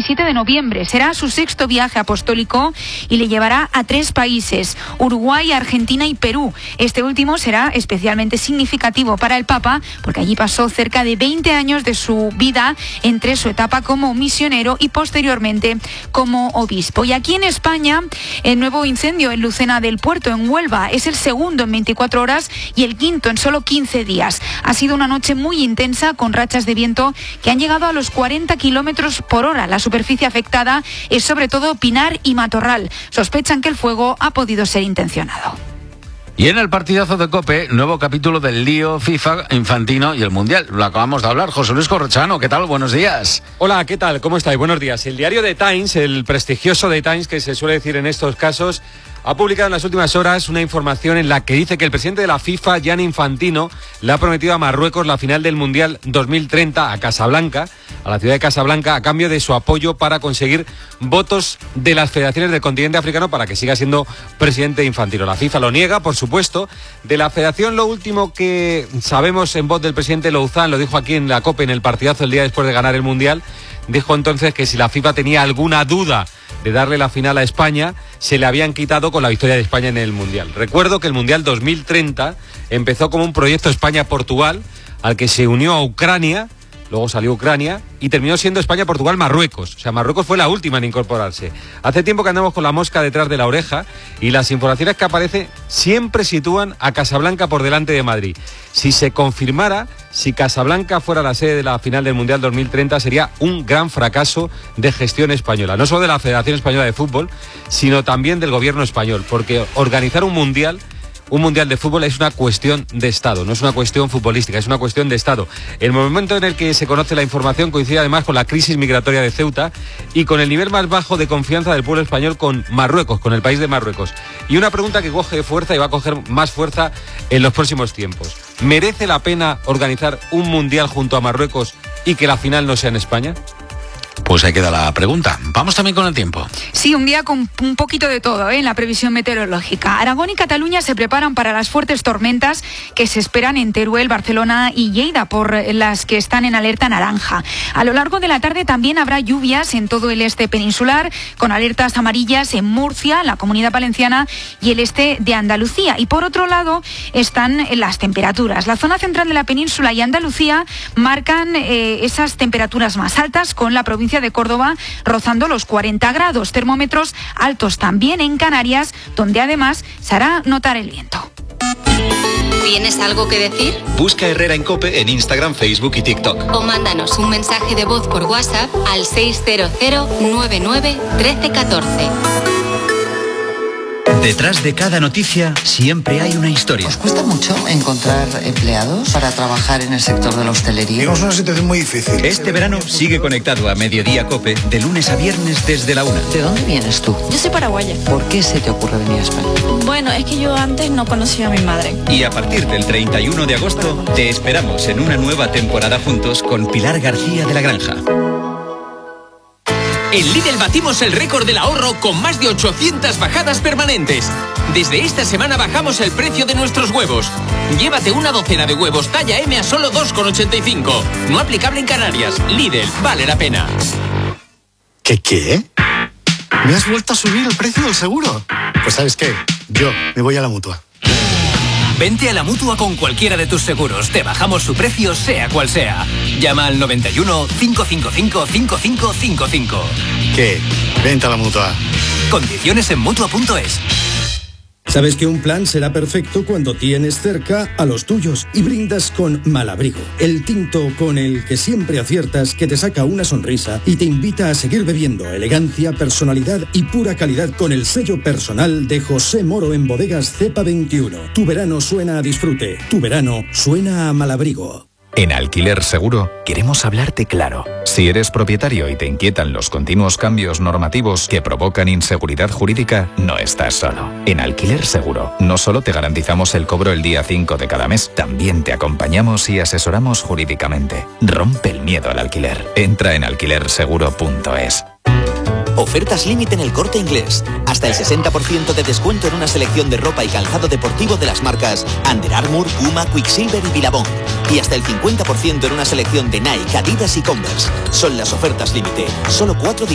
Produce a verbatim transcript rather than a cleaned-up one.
veintisiete de noviembre. Será su sexto viaje apostólico y le llevará a tres países, Uruguay, Argentina y Perú. Este último será especialmente significativo para el Papa porque allí pasó cerca de veinte años de su vida entre su etapa como misionero y posteriormente como obispo. Y aquí en España, el nuevo incendio en Lucena del Puerto, en Huelva, es el segundo en veinticuatro horas y el quinto en solo quince días. Ha sido una noche muy intensa con rachas de viento que han llegado a los cuarenta kilómetros por hora. La superficie afectada es sobre todo pinar y matorral. Sospechan que el fuego ha podido ser intencionado. Y en el partidazo de COPE, nuevo capítulo del lío FIFA, Infantino y el Mundial. Lo acabamos de hablar. José Luis Corrochano, ¿qué tal? Buenos días. Hola, ¿qué tal? ¿Cómo estáis? Buenos días. El diario The Times, el prestigioso The Times, que se suele decir en estos casos, ha publicado en las últimas horas una información en la que dice que el presidente de la FIFA, Gianni Infantino, le ha prometido a Marruecos la final del Mundial dos mil treinta a Casablanca, a la ciudad de Casablanca, a cambio de su apoyo para conseguir votos de las federaciones del continente africano para que siga siendo presidente Infantino. La FIFA lo niega, por supuesto. De la federación, lo último que sabemos en voz del presidente Louzán, lo dijo aquí en la COPE en el partidazo el día después de ganar el Mundial, dijo entonces que si la FIFA tenía alguna duda de darle la final a España, se le habían quitado con la victoria de España en el Mundial. Recuerdo que el Mundial dos mil treinta empezó como un proyecto España-Portugal, al que se unió a Ucrania, luego salió Ucrania, y terminó siendo España-Portugal-Marruecos. O sea, Marruecos fue la última en incorporarse. Hace tiempo que andamos con la mosca detrás de la oreja, y las informaciones que aparecen siempre sitúan a Casablanca por delante de Madrid. Si se confirmara, si Casablanca fuera la sede de la final del Mundial dos mil treinta, sería un gran fracaso de gestión española. No solo de la Federación Española de Fútbol, sino también del gobierno español. Porque organizar un Mundial... Un mundial de fútbol es una cuestión de Estado, no es una cuestión futbolística, es una cuestión de Estado. El momento en el que se conoce la información coincide además con la crisis migratoria de Ceuta y con el nivel más bajo de confianza del pueblo español con Marruecos, con el país de Marruecos. Y una pregunta que coge fuerza y va a coger más fuerza en los próximos tiempos. ¿Merece la pena organizar un mundial junto a Marruecos y que la final no sea en España? Pues ahí queda la pregunta. Vamos también con el tiempo. Sí, un día con un poquito de todo, ¿eh? En la previsión meteorológica. Aragón y Cataluña se preparan para las fuertes tormentas que se esperan en Teruel, Barcelona y Lleida, por las que están en alerta naranja. A lo largo de la tarde también habrá lluvias en todo el este peninsular, con alertas amarillas en Murcia, la Comunidad Valenciana y el este de Andalucía. Y por otro lado están las temperaturas. La zona central de la península y Andalucía marcan eh, esas temperaturas más altas, con la provincia de Córdoba rozando los cuarenta grados. Termómetros altos también en Canarias, donde además se hará notar el viento. ¿Tienes algo que decir? Busca Herrera en COPE en Instagram, Facebook y TikTok. O mándanos un mensaje de voz por WhatsApp al seis cero cero nueve nueve uno tres uno cuatro. Detrás de cada noticia siempre hay una historia. ¿Os cuesta mucho encontrar empleados para trabajar en el sector de la hostelería? Tenemos una situación muy difícil. Este verano sigue conectado a Mediodía COPE de lunes a viernes desde la una. ¿De dónde vienes tú? Yo soy paraguaya. ¿Por qué se te ocurre venir a España? Bueno, es que yo antes no conocía a mi madre. Y a partir del treinta y uno de agosto te esperamos en una nueva temporada juntos con Pilar García de la Granja. En Lidl batimos el récord del ahorro con más de ochocientas bajadas permanentes. Desde esta semana bajamos el precio de nuestros huevos. Llévate una docena de huevos talla M a solo dos con ochenta y cinco. No aplicable en Canarias. Lidl, vale la pena. ¿Qué qué? ¿Me has vuelto a subir el precio del seguro? Pues ¿sabes qué? Yo me voy a la Mutua. Vente a la Mutua con cualquiera de tus seguros. Te bajamos su precio, sea cual sea. Llama al noventa y uno, cinco cinco cinco, cinco cinco cinco cinco. ¿Qué? Vente a la Mutua. Condiciones en Mutua punto es. Sabes que un plan será perfecto cuando tienes cerca a los tuyos y brindas con Malabrigo, el tinto con el que siempre aciertas, que te saca una sonrisa y te invita a seguir bebiendo. Elegancia, personalidad y pura calidad con el sello personal de José Moro en Bodegas Cepa veintiuno. Tu verano suena a disfrute, tu verano suena a Malabrigo. En Alquiler Seguro queremos hablarte claro. Si eres propietario y te inquietan los continuos cambios normativos que provocan inseguridad jurídica, no estás solo. En Alquiler Seguro no solo te garantizamos el cobro el día cinco de cada mes, también te acompañamos y asesoramos jurídicamente. Rompe el miedo al alquiler. Entra en alquiler seguro punto es. Ofertas límite en El Corte Inglés. Hasta el sesenta por ciento de descuento en una selección de ropa y calzado deportivo de las marcas Under Armour, Puma, Quicksilver y Billabong. Y hasta el cincuenta por ciento en una selección de Nike, Adidas y Converse. Son las ofertas límite. Solo cuatro días.